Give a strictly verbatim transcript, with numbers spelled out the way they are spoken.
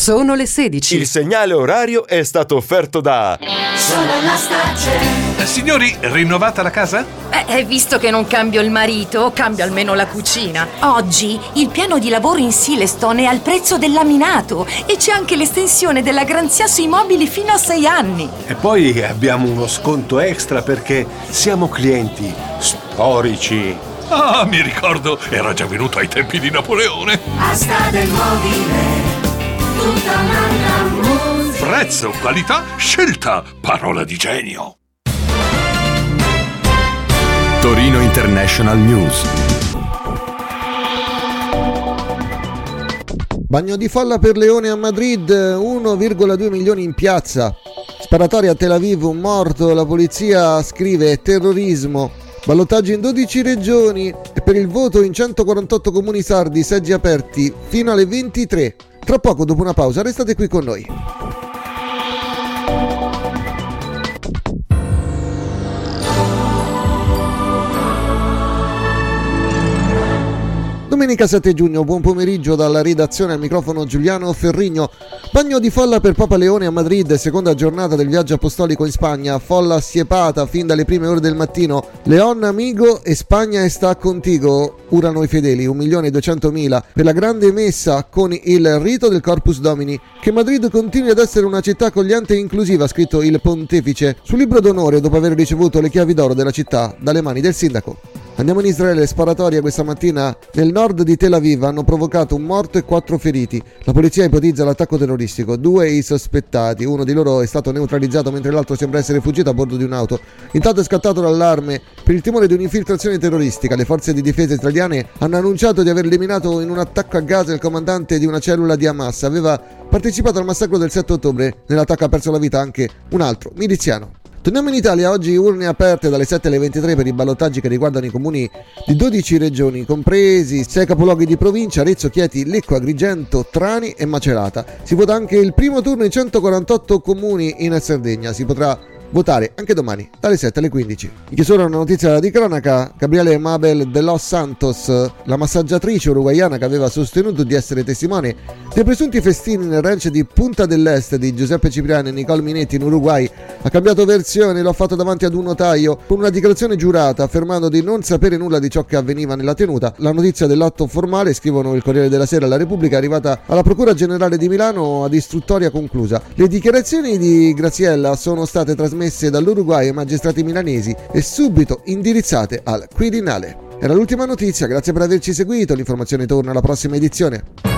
Sono le sedici. Il segnale orario è stato offerto da Sono Nostalgia. Eh, signori, rinnovata la casa? Eh, visto che non cambio il marito, cambio almeno la cucina. Oggi il piano di lavoro in Silestone è al prezzo del laminato e c'è anche l'estensione della garanzia sui mobili fino a sei anni. E poi abbiamo uno sconto extra perché siamo clienti storici. Ah, mi ricordo, era già venuto ai tempi di Napoleone. Asta del mobile, tutta un'altra musica. Prezzo, qualità, scelta, parola di genio. Torino International News. Bagno di folla per Leone a Madrid, uno virgola due milioni in piazza. Sparatoria a Tel Aviv, un morto, la polizia scrive terrorismo. Ballottaggi in dodici regioni e per il voto in centoquarantotto comuni sardi, seggi aperti fino alle ventitré. Tra poco, dopo una pausa, restate qui con noi. Domenica sette giugno, buon pomeriggio dalla redazione, al microfono Giuliano Ferrigno. Bagno di folla per Papa Leone a Madrid, seconda giornata del viaggio apostolico in Spagna, folla assiepata fin dalle prime ore del mattino. Leon amigo e Spagna sta contigo, urano i fedeli, un milione e duecentomila per la grande messa con il rito del Corpus Domini. Che Madrid continui ad essere una città accogliente e inclusiva, ha scritto il pontefice sul libro d'onore dopo aver ricevuto le chiavi d'oro della città dalle mani del sindaco. Andiamo in Israele, sparatoria questa mattina nel nord di Tel Aviv, hanno provocato un morto e quattro feriti. La polizia ipotizza l'attacco terroristico, due i sospettati, uno di loro è stato neutralizzato mentre l'altro sembra essere fuggito a bordo di un'auto. Intanto è scattato l'allarme per il timore di un'infiltrazione terroristica. Le forze di difesa israeliane hanno annunciato di aver eliminato in un attacco a Gaza il comandante di una cellula di Hamas. Aveva partecipato al massacro del sette ottobre, nell'attacco ha perso la vita anche un altro miliziano. Torniamo in Italia, oggi urne aperte dalle sette alle ventitré per i ballottaggi che riguardano i comuni di dodici regioni, compresi sei capoluoghi di provincia, Arezzo, Chieti, Lecco, Agrigento, Trani e Macerata. Si vota anche il primo turno in centoquarantotto comuni in Sardegna, si potrà votare anche domani dalle sette alle quindici. In chiusura una notizia di cronaca: Gabriele Mabel de los Santos, la massaggiatrice uruguaiana che aveva sostenuto di essere testimone dei presunti festini nel ranch di Punta dell'Este di Giuseppe Cipriani e Nicole Minetti in Uruguay, ha cambiato versione, lo ha fatto davanti ad un notaio con una dichiarazione giurata affermando di non sapere nulla di ciò che avveniva nella tenuta. La notizia dell'atto formale, scrivono il Corriere della Sera e la Repubblica, è arrivata alla Procura Generale di Milano ad istruttoria conclusa. Le dichiarazioni di Graziella sono state trasmesse dall'Uruguay ai magistrati milanesi e subito indirizzate al Quirinale. Era l'ultima notizia, grazie per averci seguito, l'informazione torna alla prossima edizione.